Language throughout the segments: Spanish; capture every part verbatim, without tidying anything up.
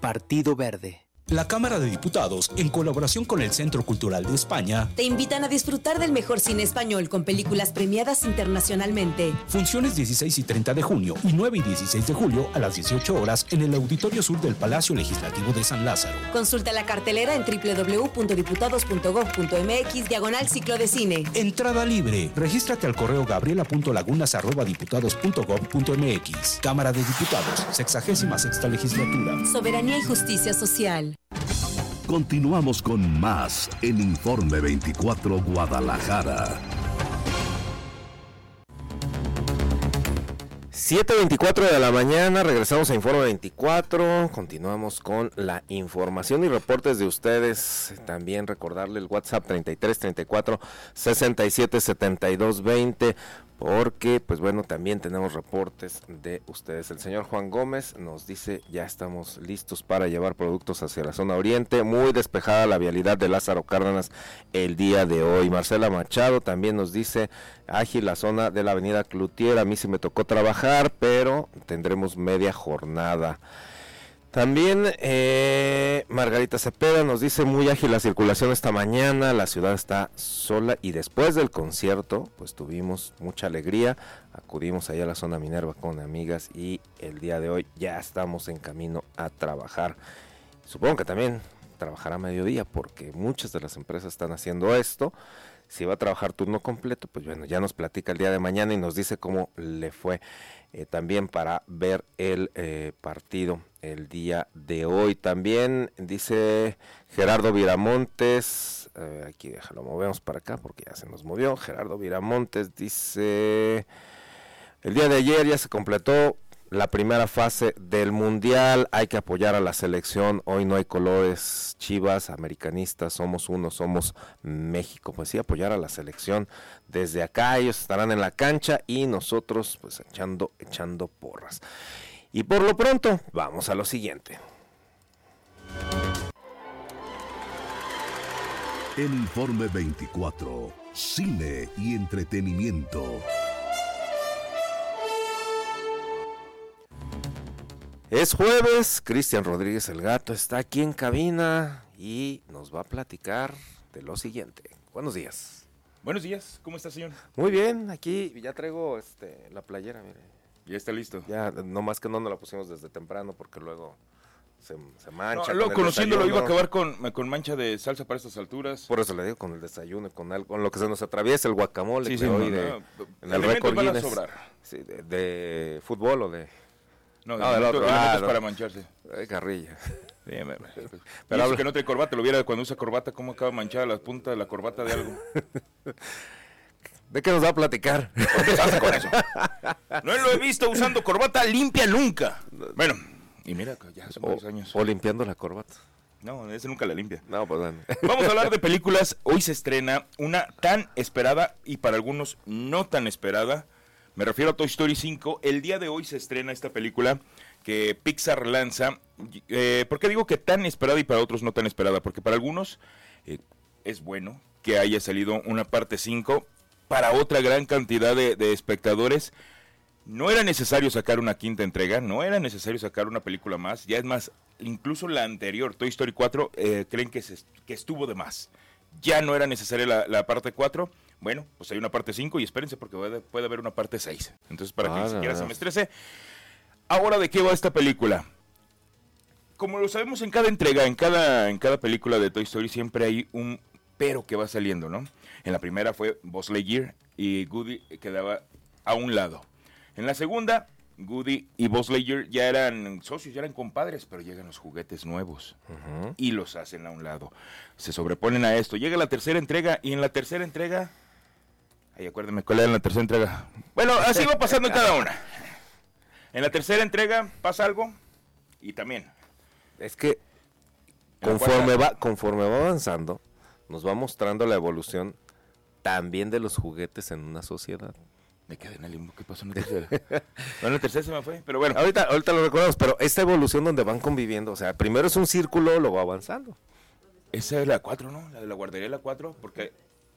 Partido Verde. La Cámara de Diputados, en colaboración con el Centro Cultural de España, te invitan a disfrutar del mejor cine español con películas premiadas internacionalmente. Funciones dieciséis y treinta de junio y nueve y dieciséis de julio a las dieciocho horas en el Auditorio Sur del Palacio Legislativo de San Lázaro. Consulta la cartelera en doble u doble u doble u punto diputados punto gob punto eme equis diagonal ciclo de cine. Entrada libre. Regístrate al correo gabriela punto lagunas arroba diputados punto gob punto eme equis. Cámara de Diputados, sexagésima sexta legislatura. Soberanía y justicia social. Continuamos con más en Informe veinticuatro Guadalajara. siete veinticuatro de la mañana, regresamos a Informe veinticuatro, continuamos con la información y reportes de ustedes. También recordarle el WhatsApp treinta y tres treinta y cuatro sesenta y siete setenta y dos veinte, porque pues bueno, también tenemos reportes de ustedes. El señor Juan Gómez nos dice: ya estamos listos para llevar productos hacia la zona oriente, muy despejada la vialidad de Lázaro Cárdenas el día de hoy. Marcela Machado también nos dice: ágil la zona de la avenida Cloutier, a mí sí me tocó trabajar, pero tendremos media jornada. También eh, Margarita Cepeda nos dice: muy ágil la circulación esta mañana, la ciudad está sola y después del concierto pues tuvimos mucha alegría, acudimos allá a la zona Minerva con amigas y el día de hoy ya estamos en camino a trabajar. Supongo que también trabajará a mediodía porque muchas de las empresas están haciendo esto. Si va a trabajar turno completo, pues bueno, ya nos platica el día de mañana y nos dice cómo le fue eh, también para ver el eh, partido el día de hoy. También dice Gerardo Viramontes, eh, aquí déjalo, movemos para acá porque ya se nos movió. Gerardo Viramontes dice: el día de ayer ya se completó la primera fase del Mundial, hay que apoyar a la selección, hoy no hay colores, Chivas, americanistas, somos uno, somos México. Pues sí, apoyar a la selección desde acá, ellos estarán en la cancha y nosotros pues echando, echando porras. Y por lo pronto, vamos a lo siguiente. En Informe veinticuatro, cine y entretenimiento. Es jueves, Cristian Rodríguez el Gato está aquí en cabina y nos va a platicar de lo siguiente. Buenos días. Buenos días, ¿cómo está, señor? Muy bien, aquí ya traigo este la playera, mire. Ya está listo. Ya, no más que no nos la pusimos desde temprano porque luego se, se mancha. No, luego conociéndolo iba a acabar con, con mancha de salsa para estas alturas. Por eso le digo, con el desayuno, con algo, con lo que se nos atraviesa, el guacamole. Sí, que sí, hoy no, de, no, en el récord van a Guinness. sobrar. Sí, de, de fútbol o de... No, No, del otro, ah, ah, no. para mancharse. Ay, carrilla. Sí, me, me, Pero pero habla... que no trae corbata, lo viera cuando usa corbata, cómo acaba manchada la punta de la corbata de algo. ¿De qué nos va a platicar? Empezaste con eso. No lo he visto usando corbata limpia nunca. Bueno, y mira, ya son varios años. O limpiando la corbata. No, ese nunca la limpia. No, pues bueno. Vamos a hablar de películas. Hoy se estrena una tan esperada y para algunos no tan esperada. Me refiero a Toy Story cinco. El día de hoy se estrena esta película que Pixar lanza. Eh, ¿Por qué digo que tan esperada y para otros no tan esperada? Porque para algunos eh, es bueno que haya salido una parte cinco. Para otra gran cantidad de, de espectadores no era necesario sacar una quinta entrega, no era necesario sacar una película más. Ya es más, incluso la anterior, Toy Story cuatro, eh, creen que, se, que estuvo de más. Ya no era necesaria la, la parte cuatro. Bueno, pues hay una parte cinco y espérense porque puede, puede haber una parte seis. Entonces, para ah, que ni siquiera no. se me estrese. Ahora, ¿de qué va esta película? Como lo sabemos en cada entrega, en cada, en cada película de Toy Story siempre hay un pero que va saliendo, ¿no? En la primera fue Buzz Lightyear y Woody quedaba a un lado. En la segunda, Woody y Buzz Lightyear ya eran socios, ya eran compadres, pero llegan los juguetes nuevos uh-huh. y los hacen a un lado. Se sobreponen a esto. Llega la tercera entrega y en la tercera entrega... Ay, acuérdenme cuál era en la tercera entrega. Bueno, así va pasando en cada una. En la tercera entrega pasa algo y también. Es que conforme va, conforme va avanzando, nos va mostrando la evolución también de los juguetes en una sociedad. Me quedé en el limbo, ¿qué pasó en la tercera? Bueno, en la tercera se me fue, pero bueno. Ahorita, ahorita lo recordamos, pero esta evolución donde van conviviendo, o sea, primero es un círculo, luego va avanzando. Esa es la cuatro, ¿no? La de la guardería, la cuatro, porque...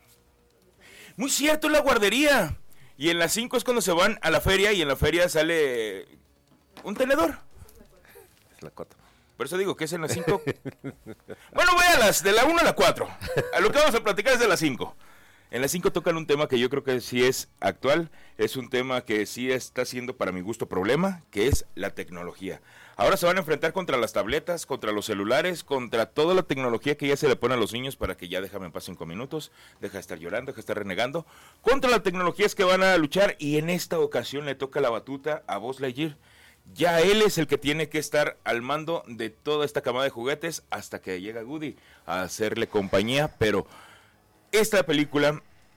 Muy cierto, es la guardería. Y en la cinco es cuando se van a la feria y en la feria sale un tenedor. Es la cuatro. Por eso digo que es en las cinco. Bueno, véalas, de la uno a la cuatro. A lo que vamos a platicar es de las cinco. En las cinco tocan un tema que yo creo que sí es actual, es un tema que sí está siendo para mi gusto problema, que es la tecnología. Ahora se van a enfrentar contra las tabletas, contra los celulares, contra toda la tecnología que ya se le pone a los niños para que ya déjame en paz cinco minutos, deja de estar llorando, deja de estar renegando. Contra la tecnología es que van a luchar y en esta ocasión le toca la batuta a Buzz Lightyear. Ya él es el que tiene que estar al mando de toda esta camada de juguetes hasta que llega Woody a hacerle compañía, pero... Esta película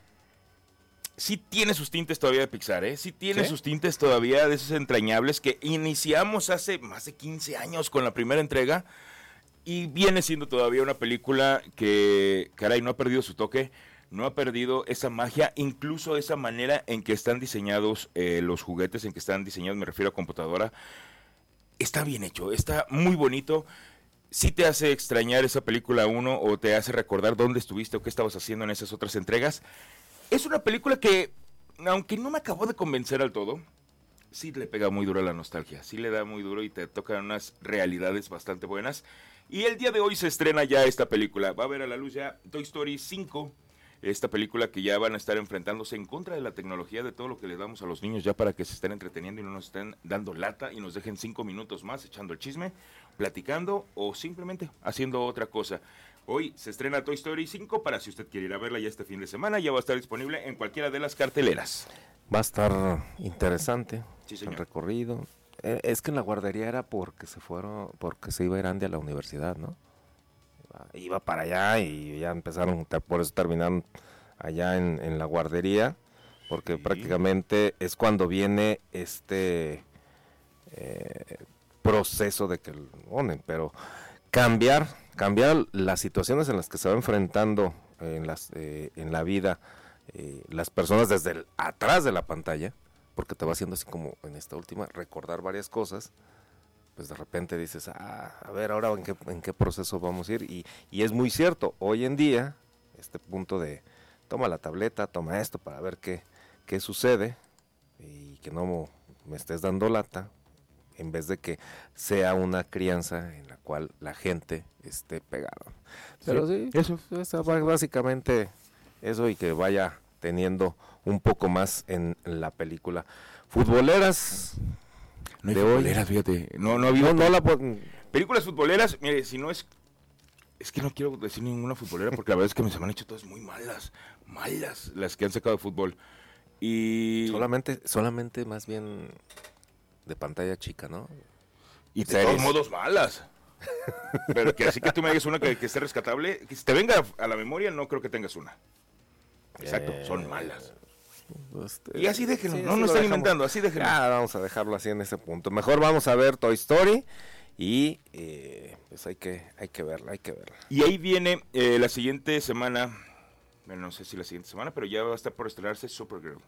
sí tiene sus tintes todavía de Pixar, ¿eh? Sí tiene ¿Sí? sus tintes todavía de esos entrañables que iniciamos hace más de quince años con la primera entrega y viene siendo todavía una película que, caray, no ha perdido su toque, no ha perdido esa magia, incluso esa manera en que están diseñados eh, los juguetes, en que están diseñados, me refiero a computadora, está bien hecho, está muy bonito. ¿Sí te hace extrañar esa película uno o te hace recordar dónde estuviste o qué estabas haciendo en esas otras entregas? Es una película que, aunque no me acabó de convencer al todo, sí le pega muy duro a la nostalgia, sí le da muy duro y te tocan unas realidades bastante buenas. Y el día de hoy se estrena ya esta película, va a ver a la luz ya Toy Story cinco, esta película que ya van a estar enfrentándose en contra de la tecnología, de todo lo que le damos a los niños ya para que se estén entreteniendo y no nos estén dando lata y nos dejen cinco minutos más echando el chisme, platicando o simplemente haciendo otra cosa. Hoy se estrena Toy Story cinco para si usted quiere ir a verla ya este fin de semana, ya va a estar disponible en cualquiera de las carteleras. Va a estar interesante sí, señor. El recorrido. Eh, es que en la guardería era porque se fueron, porque se iba a ir Andy a la universidad, ¿no? Iba para allá y ya empezaron, por eso terminaron allá en, en la guardería, porque sí. prácticamente es cuando viene este eh, proceso de que lo ponen, pero cambiar, cambiar las situaciones en las que se va enfrentando en, las, eh, en la vida eh, las personas desde el, atrás de la pantalla, porque te va haciendo así como en esta última, recordar varias cosas. Pues de repente dices, ah, a ver, ahora en qué, en qué proceso vamos a ir, y, y es muy cierto, hoy en día, este punto de, toma la tableta, toma esto para ver qué, qué sucede, y que no me estés dando lata, en vez de que sea una crianza en la cual la gente esté pegada. Pero sí, sí eso, eso básicamente eso, y que vaya teniendo un poco más en la película. Futboleras... No hay de futboleras, hoy. Fíjate. No, no ha habido. No, no la po- películas futboleras, mire, si no es. Es que no quiero decir ninguna futbolera porque la verdad es que me se me han hecho todas muy malas. Malas las que han sacado de fútbol. Y. Solamente, solamente más bien de pantalla chica, ¿no? Y de series. Todos modos malas. Pero que así que tú me digas una que, que esté rescatable. Que si te venga a la memoria, no creo que tengas una. Exacto, eh... son malas. Este, y así déjenlo, sí, no nos están inventando, así déjenlo. Ya, vamos a dejarlo así en ese punto. Mejor vamos a ver Toy Story y eh, pues hay que hay que verla, hay que verla. Y ahí viene eh, la siguiente semana, bueno, no sé si la siguiente semana, pero ya va a estar por estrenarse Supergirl.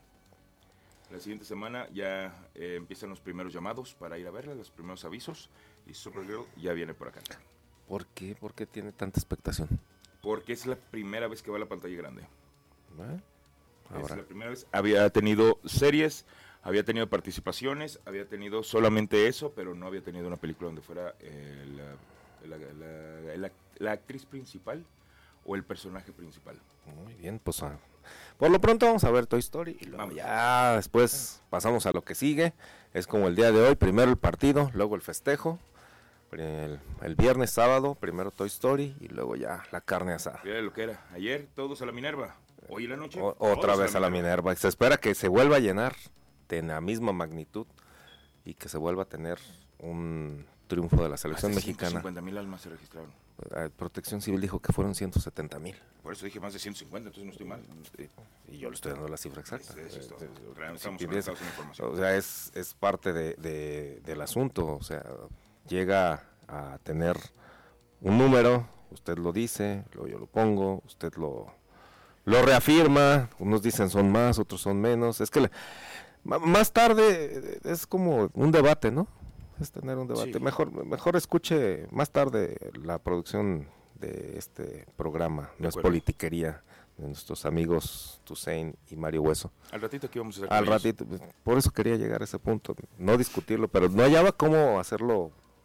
La siguiente semana ya eh, empiezan los primeros llamados para ir a verla, los primeros avisos, y Supergirl ya viene por acá. ¿Por qué? ¿Por qué tiene tanta expectación? Porque es la primera vez que va a la pantalla grande. ¿Eh? Es la primera vez. Había tenido series, había tenido participaciones, había tenido solamente eso, pero no había tenido una película donde fuera eh, la, la, la, la, la actriz principal o el personaje principal. Muy bien, pues ah, por lo pronto vamos a ver Toy Story y luego ya después pasamos a lo que sigue. Es como el día de hoy, primero el partido, luego el festejo. El, el viernes, sábado, primero Toy Story y luego ya la carne asada. Mira lo que era, ayer todos a la Minerva. Hoy en la noche. O, otra vez a la Minerva. Se espera que se vuelva a llenar de la misma magnitud y que se vuelva a tener un triunfo de la selección más de mexicana. ciento cincuenta mil almas se registraron. Protección Civil dijo que fueron ciento setenta mil. Por eso dije más de ciento cincuenta, entonces no estoy mal. Y, y yo le estoy dando la cifra exacta. Es, es, es, es, es, estamos conectados en información. O sea, es, es parte de, de, del asunto. O sea, llega a tener un número, usted lo dice, luego yo lo pongo, usted lo... Lo reafirma, unos dicen son más, otros son menos. Es que le, más tarde es como un debate, ¿no? Es tener un debate. Sí. Mejor mejor escuche más tarde la producción de este programa. No es politiquería, de nuestros amigos Tusein y Mario Hueso. Al ratito aquí vamos a hacer Al ratito, por eso quería llegar a ese punto. No discutirlo, pero no hallaba cómo hacerlo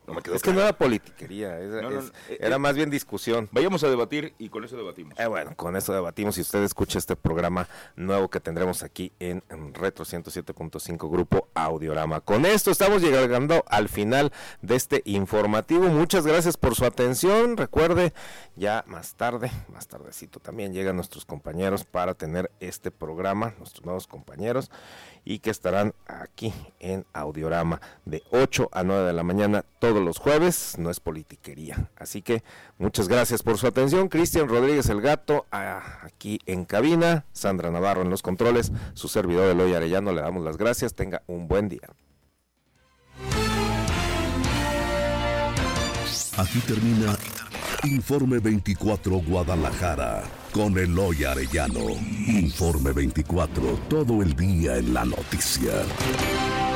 No me quedó Es que claro. no era politiquería, era, No, no, es- eh, era eh, más bien discusión. Vayamos a debatir y con eso debatimos. Eh, bueno, con eso debatimos y usted escucha este programa nuevo que tendremos aquí en, en Retro ciento siete punto cinco Grupo Audiorama. Con esto estamos llegando al final de este informativo. Muchas gracias por su atención. Recuerde, ya más tarde, más tardecito también llegan nuestros compañeros para tener este programa, nuestros nuevos compañeros, y que estarán aquí en Audiorama de ocho a nueve de la mañana todos los jueves. No es politiquería. Así que muchas gracias por su atención. Cristian Rodríguez el Gato a, aquí en cabina, Sandra Navarro en los controles, su servidor Eloy Arellano, le damos las gracias. Tenga un buen día. Aquí termina Informe veinticuatro Guadalajara con Eloy Arellano. Informe veinticuatro, todo el día en la noticia.